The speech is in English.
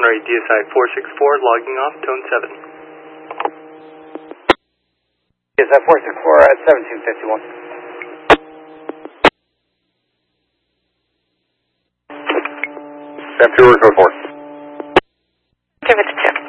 Alright, DSI 464, logging off, tone 7. DSI 464 at 1751. Sam 2 or code 4. Give it to Tim.